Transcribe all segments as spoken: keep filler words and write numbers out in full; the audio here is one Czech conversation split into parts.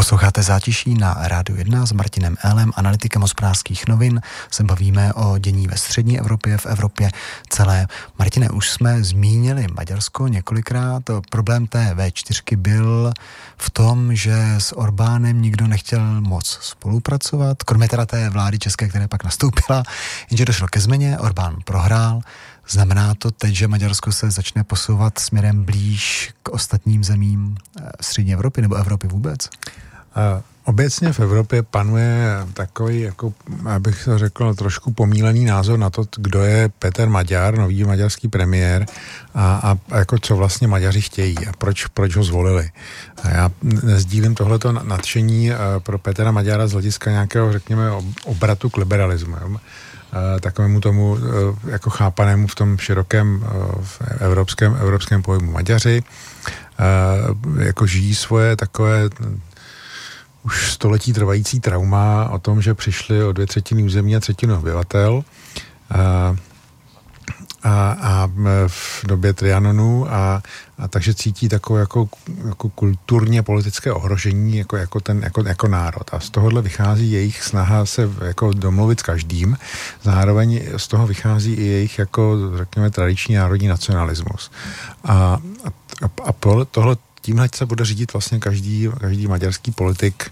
Posloucháte Zátiší na Rádiu jedna s Martinem Elem, analytikem hospodářských novin. Se bavíme o dění ve střední Evropě, v Evropě celé. Martine, už jsme zmínili Maďarsko několikrát. Problém té vé čtyřky byl v tom, že s Orbánem nikdo nechtěl moc spolupracovat, kromě teda té vlády české, která pak nastoupila, jenže došlo ke změně, Orbán prohrál. Znamená to teď, že Maďarsko se začne posouvat směrem blíž k ostatním zemím střední Evropy nebo Evropy vůbec? Obecně v Evropě panuje takový, jako, abych to řekl, trošku pomílený názor na to, kdo je Peter Maďar, nový maďarský premiér a, a jako co vlastně Maďaři chtějí a proč, proč ho zvolili. A já nezdílím tohleto nadšení pro Petra Maďara z hlediska nějakého, řekněme, obratu k liberalismu. Takovému tomu jako chápanému v tom širokém v evropském, evropském pojmu. Maďaři jako žijí svoje takové už století trvající trauma o tom, že přišli o dvě třetiny území a třetinu obyvatel a, a, a v době Trianonu a, a takže cítí takové jako, jako kulturně politické ohrožení jako, jako, ten, jako, jako národ. A z tohohle vychází jejich snaha se jako domluvit s každým. Zároveň z toho vychází i jejich jako, řekněme, tradiční národní nacionalismus. A, a, a tohle tímhle se bude řídit vlastně každý, každý maďarský politik,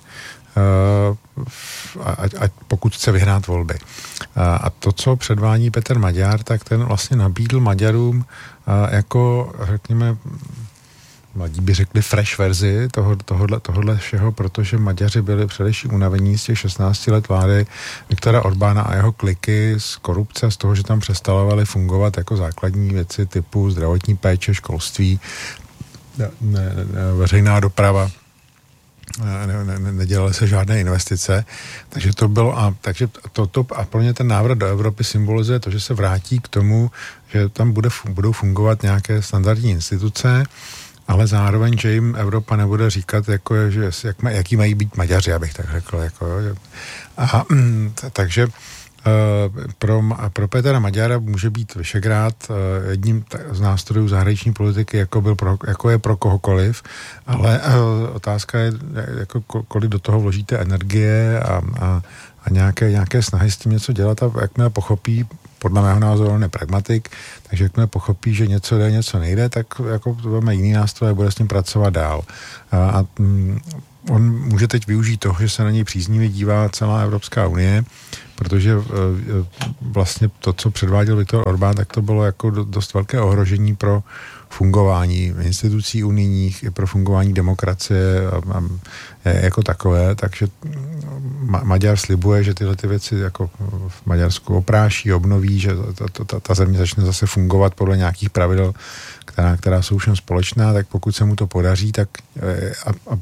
a, a pokud chce vyhrát volby. A, a to, co předvádí Petr Maďar, tak ten vlastně nabídl Maďarům jako, řekněme, mladí by řekli fresh verzi toho, tohodle, tohodle všeho, protože Maďaři byli především unavení z těch šestnácti let vlády Viktora Orbána a jeho kliky z korupce, z toho, že tam přestalovaly fungovat jako základní věci typu zdravotní péče, školství, Ne, ne, ne, veřejná doprava, ne, ne, ne, nedělaly se žádné investice, takže to bylo a, takže to, to, a pro ně ten návrat do Evropy symbolizuje to, že se vrátí k tomu, že tam bude, budou fungovat nějaké standardní instituce, ale zároveň, že jim Evropa nebude říkat, jako, že, jak, jaký mají být Maďaři, abych tak řekl. Jako, a, takže Pro, pro Petra Maďara může být Visegrád jedním z nástrojů zahraniční politiky, jako, byl pro, jako je pro kohokoliv, ale otázka je, jako, kolik do toho vložíte energie a, a, a nějaké, nějaké snahy s tím něco dělat a jakmile pochopí, podle mého názoru on je pragmatik, takže jakmile pochopí, že něco jde, něco nejde, tak jako to máme jiný nástroj a bude s ním pracovat dál. A, a on může teď využít toho, že se na něj příznivě dívá celá Evropská unie, protože vlastně to, co předváděl Viktor Orbán, tak to bylo jako dost velké ohrožení pro fungování institucí unijních i pro fungování demokracie a, a jako takové, takže Ma- Maďar slibuje, že tyhle ty věci jako v Maďarsku opráší, obnoví, že ta, ta, ta země začne zase fungovat podle nějakých pravidel, která, která jsou všem společná, tak pokud se mu to podaří, tak a, a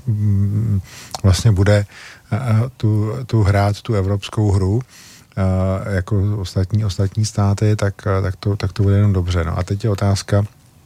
vlastně bude tu, tu hrát tu evropskou hru jako ostatní, ostatní státy, tak, tak, to, tak to bude jenom dobře. No a teď je otázka,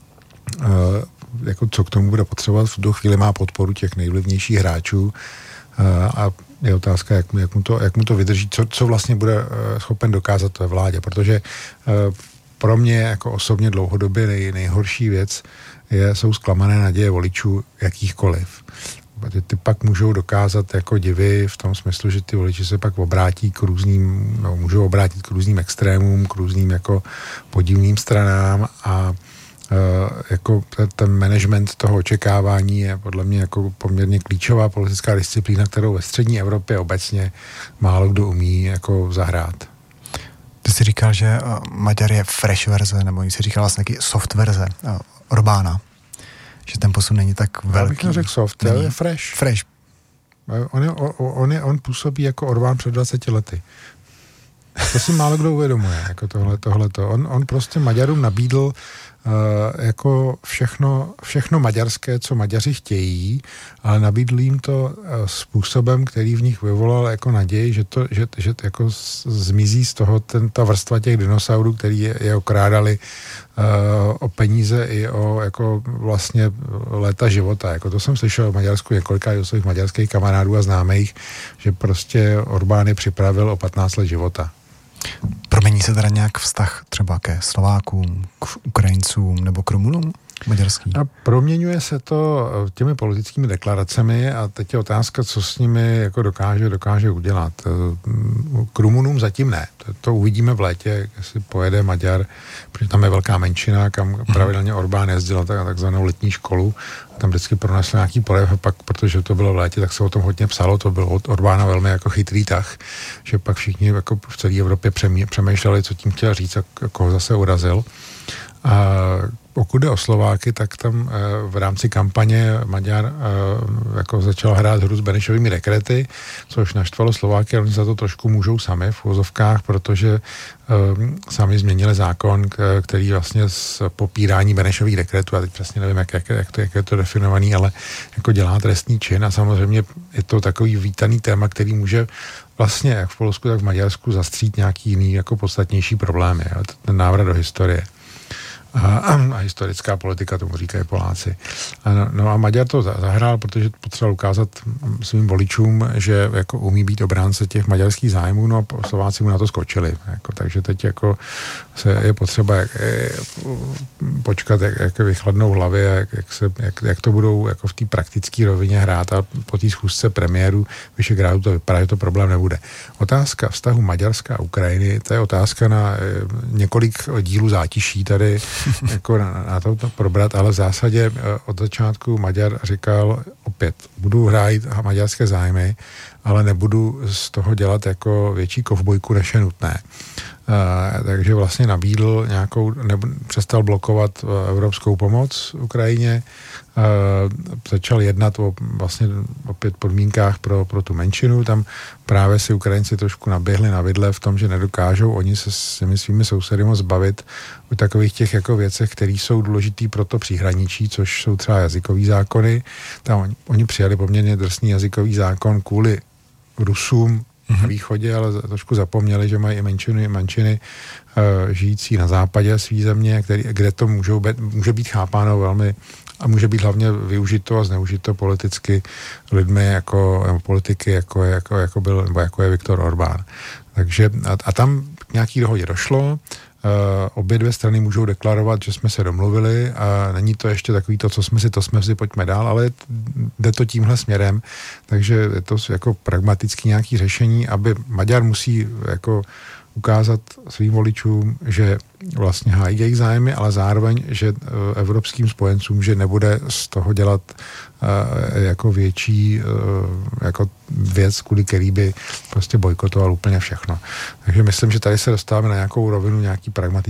jako co k tomu bude potřebovat. V tu chvíli má podporu těch nejvlivnějších hráčů a je otázka, jak, jak, mu, to, jak mu to vydrží, co, co vlastně bude schopen dokázat ve vládě, protože pro mě jako osobně dlouhodobě nej, nejhorší věc je, jsou zklamané naděje voličů jakýchkoliv. Ty, ty pak můžou dokázat jako divy v tom smyslu, že ty voliči se pak obrátí k různým, no, můžou obrátit k různým extrémům, k různým jako podivným stranám a e, jako ten management toho očekávání je podle mě jako poměrně klíčová politická disciplína, kterou ve střední Evropě obecně málo kdo umí jako zahrát. Ty jsi říkal, že Maďar je fresh verze, nebo jsi říkal vlastně taky soft verze Orbána. Že ten posun není tak velký. Já bych neřekl soft, není. Je fresh. Fresh. On, je, on, je, on působí jako Orbán před dvaceti lety. To si málo kdo uvědomuje, jako tohle, tohleto. On, on prostě Maďarům nabídl uh, jako všechno, všechno maďarské, co Maďaři chtějí, ale nabídl jim to uh, způsobem, který v nich vyvolal jako naději, že to, že, že to jako zmizí z toho ten, ta vrstva těch dinosaurů, který je, je okrádali uh, o peníze i o jako vlastně léta života. Jako to jsem slyšel v Maďarsku několika svých maďarských kamarádů a známých, že prostě Orbán je připravil o patnáct let života. Promění se teda nějak vztah třeba ke Slovákům, k Ukrajincům nebo k Rumunům? maďarský. A proměňuje se to těmi politickými deklaracemi a teď je otázka, co s nimi jako dokáže, dokáže udělat. K Rumunům zatím ne. To, to uvidíme v létě, jestli pojede Maďar, protože tam je velká menšina, kam pravidelně Orbán jezdil tak, takzvanou letní školu. Tam vždycky pronesl nějaký projev, pak, protože to bylo v létě, tak se o tom hodně psalo, to bylo od Orbána velmi jako chytrý tah, že pak všichni jako v celé Evropě přemýšleli, co tím chtěl říct a koho zase urazil. A pokud jde o Slováky, tak tam v rámci kampaně Maďar jako začal hrát hru s Benešovými dekrety, což naštvalo Slováky, a oni za to trošku můžou sami v uvozovkách, protože sami změnili zákon, který vlastně z popírání Benešových dekretů, a teď přesně nevím, jak, jak, jak, to, jak je to definovaný, ale jako dělá trestný čin a samozřejmě je to takový vítaný téma, který může vlastně jak v Polsku, tak v Maďarsku zastřít nějaký jiný jako podstatnější problémy. Jo? Ten návrat do historie. A, a historická politika, tomu říkají Poláci. A no, no a Maďar to zahrál, protože potřeboval ukázat svým voličům, že jako umí být obránce těch maďarských zájmů, no a Slováci mu na to skočili. Jako, takže teď jako se je potřeba jak, je, počkat, jak, jak vychladnou hlavy, jak, jak, se, jak, jak to budou jako v té praktické rovině hrát a po té schůzce premiérů Vyšegrádu to vypadá, že to problém nebude. Otázka vztahu Maďarska a Ukrajiny, to je otázka na e, několik dílů zátiší tady jako na, na to, to probrat, ale v zásadě od začátku Maďar říkal opět, budu hrát maďarské zájmy, ale nebudu z toho dělat jako větší kovbojku, než je nutné. Uh, takže vlastně nabídl nějakou, nebo přestal blokovat uh, evropskou pomoc Ukrajině, uh, začal jednat o vlastně opět podmínkách pro, pro tu menšinu, tam právě si Ukrajinci trošku naběhli na vidle v tom, že nedokážou oni se s těmi svými sousedy moc bavit o takových těch jako věcech, které jsou důležitý pro to příhraničí, což jsou třeba jazykový zákony. Tam oni, oni přijali poměrně drsný jazykový zákon kvůli Rusům na východě, ale trošku zapomněli, že mají i menšiny, menšiny uh, žijící na západě své země, který, kde to můžou být, může být chápáno velmi a může být hlavně využito a zneužito politicky lidmi jako nebo politiky, jako, jako, jako byl, nebo jako je Viktor Orbán. Takže a, a tam k nějaký dohodě došlo. Uh, obě dvě strany můžou deklarovat, že jsme se domluvili a není to ještě takový to, co jsme si, to jsme si, pojďme dál, ale jde to tímhle směrem, takže je to jako pragmatický nějaký řešení, aby Maďar musí jako ukázat svým voličům, že vlastně hájí jejich zájmy, ale zároveň, že uh, evropským spojencům, že nebude z toho dělat uh, jako větší uh, jako věc, kvůli který by prostě bojkotoval úplně všechno. Takže myslím, že tady se dostáváme na nějakou rovinu, nějaký pragmatický